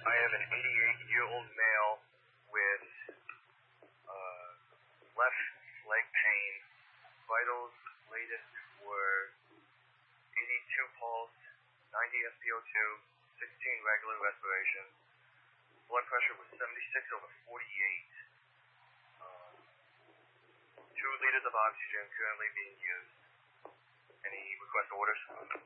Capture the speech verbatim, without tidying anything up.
I am an eighty-eight-year-old male with uh, left leg pain. Vitals latest were eighty-two pulse, ninety S p O two, sixteen regular respiration. Blood pressure was seventy-six over forty-eight. Uh, two liters of oxygen currently being used. Any request orders?